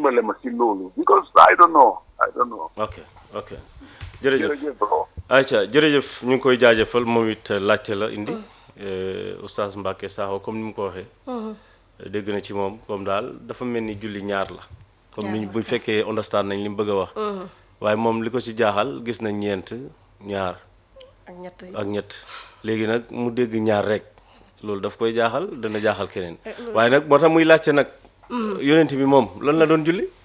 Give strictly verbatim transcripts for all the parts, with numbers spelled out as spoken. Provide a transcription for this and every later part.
dimbale ma si loolu because I don't know I don't know. ok ok jërëjëf jërëjëf bro. ayca jërëjëf ñu ngi koy jaajëfal moom it laajte la indi oustaz Mbacke Sakho comme ni mu ko waxee dégg na ci moom comme daal dafa mel ni julli ñaar la comme ni buñ fekkee understand nañ li mu bëgg a wax waaye moom li ko ci jaaxal gis nañ ñeent ñaar ak ñett ak ñett léegi nag mu dégg ñaar rek loolu daf koy jaaxal dana jaaxal keneen waaye nag moo tax muy laajte nag yonent bi moom lan la doon julli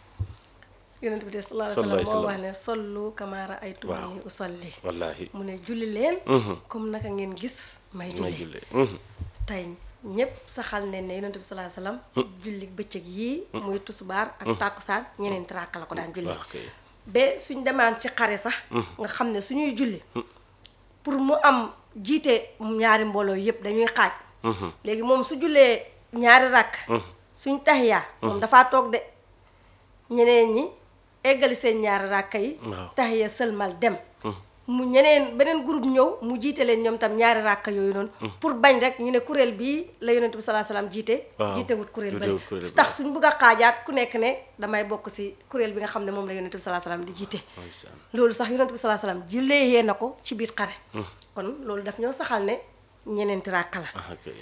yonent bi de sallallahu alayhi wa sallam moo wax ne sollu kama ra'aytumuni usalli wallaahi mu ne julli leen comme naka ngeen gis may julli tey ñëpp saxal ne ne yonent bi sallallahu alayhi wa sallam julli bëccëg yii muy tusubaar ak tàkkusaan ñeneen traka la ko daan julli ba suñ demaan ci xare sax nga xam ne suñuy julli pour mu am jiite ñaari mbooloo yëpp dañuy xaaj léegi moom su jullee ñaari rakk suñ taxiyaa moom dafaa toog de ñeneen ñi eggali seen ñaari rakka yi taxiya sëlmal dem mu ñeneen beneen groupe ñëw mu jiite leen ñoom tam ñaari rakka yooyu noonu pour bañ rek ñu ne kuréel bii la yonent bi salaa salaam jiite jiite wut kuréel bari su tax suñ bugg a xaajaat ku nekk ne damay bokk si kuréel bi nga xam ne moom la yonent bi salaa salaam di jiite loolu sax yonent bi salaa salaam jullee yee na ko ci biir xare kon loolu daf ñoo saxal ne ñeneenti rakka la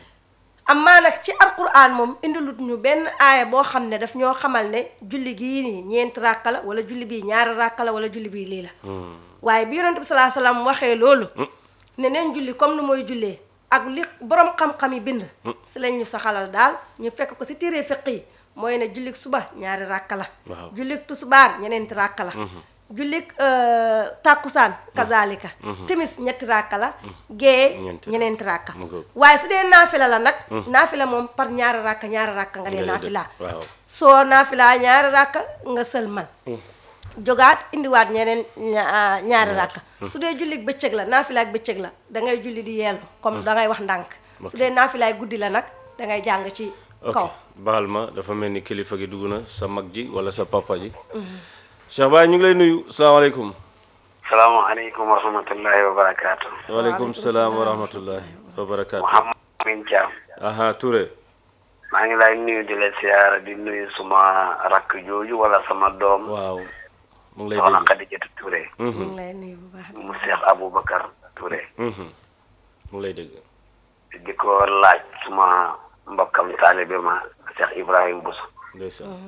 amaa nag ci alquran moom indilut ñu benn aaya boo xam ne daf ñoo xamal ne julli gii nii ñeenti rakka la wala julli bii ñaari rakka la wala julli bii lii la waaye bi yonent bi salaa salaam waxee loolu ne neen julli comme nu mooy jullee ak li borom xam-xam yi bind si lañ ñu saxalal daal ñu fekk ko si téere fiq yi mooy ne jullik suba ñaari rakka la jullik tusbaar ñeneenti rakka la jullik tàkkusaan kazalika timis ñetti rakka la gée ñeneenti rakka waaye su dee naafila la nag naafila moom par ñaari rakka ñaari rakka nga dee naafila soo naafila ñaari rakka nga sëlmal jogaat indiwaat ñeneen ñaari rakka su dee jullik bëccëg la naafila ak bëccëg la da ngay julli di yeelu comme da ngay wax ndànk su dee naafilaay guddi la nag da ngay jàng ci kaw baal ma dafa mel ni kilifa gi dugg na sa mag ji wala sa papa ji Cheikh Baye ñu ngi lay nuyu salaamaaleykum salaamaaleykum wa rahmatullahi wa barakaatu waaleykum salaam wa rahmatullahi wa barakaatu Mouhamed Min Thiam aha Touré maa ngi lay nuyu di la siyaara di nuyu suma rakk jooju wala sama doom waaw mu ngi lay soxna dégg Khadijatu Touré mu ngi lay nuyu bu baax mu Cheikh Aboubacar Touré mu ngi lay dégg di ko laaj suma mbokkam taalibe ma Cheikh Ibrahima Bousso ndeysaan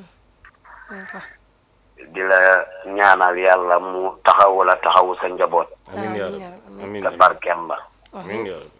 di la ñaanal yàlla mu taxawu la taxawu sa njaboot amiin yaa rabbi amiin te barkeel la amiin yaa rabbi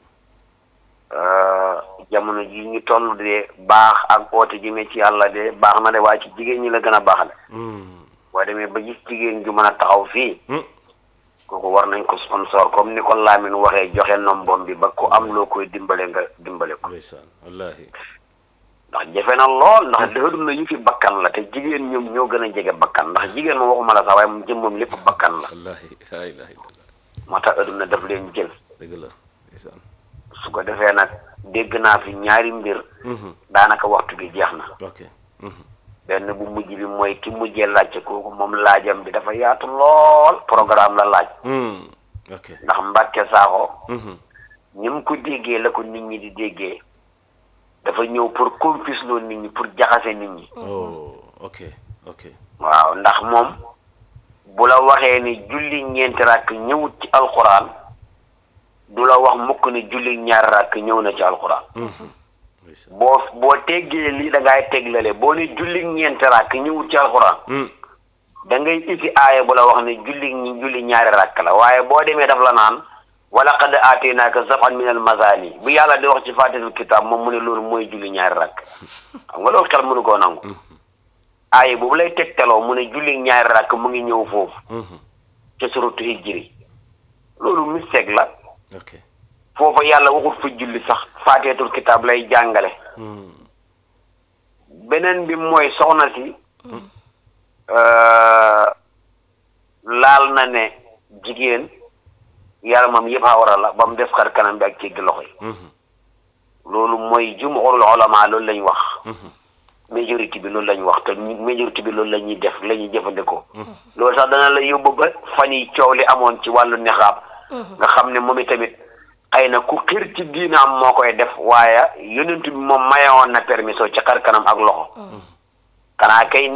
jamono ji ñu toll de baax ak oote ji ne ci yàlla de baax na de waaye ci jigéen ñi la gën a baax de boo demee ba gis jigéen ju mën a taxaw fii kooku war nañ ko sponsor comme ni ko Lamine waxee joxe nombom bi ba ku am loo koy dimbale nga dimbale ko ndeysaan wallaahi ndax jafe na lool ndax dëxadum na ñu fi bakkan la te jigéen ñoom ñoo gën a jege bakkan ndax jigéen moom waxuma la sax waaye moom jëmmam lépp bakkan la wallaahi laa ilaaha illallaah moo tax aduna daf leen jël dëgg la ndeysaan su ko defee nag dégg naa fi ñaari mbir daanaka waxtu bi jeex na ok benn bu mujj bi mooy ki mujjee laajte kooku moom laajam bi dafa yaatu lool programme la laaj ok ndax Mbàkke Sakho ni mu ko déggee la ko nit ñi di déggee dafa ñëw pour confuse loo nit ñi pour jaxase nit ñi oh ok ok waaw ndax moom bu la waxee ni julli ñeenti rakk ñëwut ci alxuraan du la wax mukk ni julli ñaari rakk ñëw na ci alxuraan boo boo teggee lii da ngay teglale boo ni julli ñeenti rakk ñëwut ci alxuraan da ngay isi aaya bu la wax ne julli julli ñaari rakk la waaye boo demee daf la naan wala qad aataynaaka sab'an min al mazaani bu yàlla di wax ci faatihatul kitaab moom mu ne loolu mooy julli ñaari rakk xam nga loolu xel mënu koo nangu aaya boobu lay tegtaloo mu ne julli ñaari rakk mu ngi ñëw foofu ca suratu hijri loolu mistake la ok foofa yàlla waxut fa julli sax faatihatul kitaab lay jàngale beneen bi mooy soxna si laal na ne jigéen yaramam yëpp awra la ba mu des xar kanam bi ak céggi loxo yi loolu mooy jumhurul ulama loolu lañ wax majorité bi loolu lañ wax te majorité bi loolu la ñuy def la ñuy jëfandikoo loolu sax dana la yóbbu ba fan yi coow li amoon ci wàllu nexaab nga xam ne moom itamit xëy na ku xir ci diinaam moo koy def waaye yonent bi moom mayewoon na permission ci xar kanam ak loxo xanaa kay